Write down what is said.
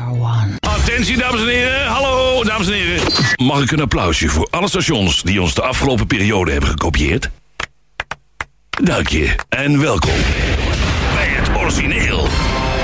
one. Attentie, dames en heren. Hallo, dames en heren. Mag ik een applausje voor alle stations die ons de afgelopen periode hebben gekopieerd? Dank je en welkom bij het origineel.